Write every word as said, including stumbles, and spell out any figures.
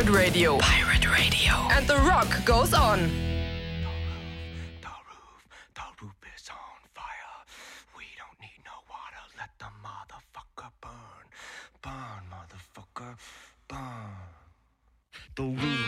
Pirate Radio. Pirate Radio. And the rock goes on. The roof, the roof is on fire. We don't need no water. Let the motherfucker burn. Burn, motherfucker, burn. The roof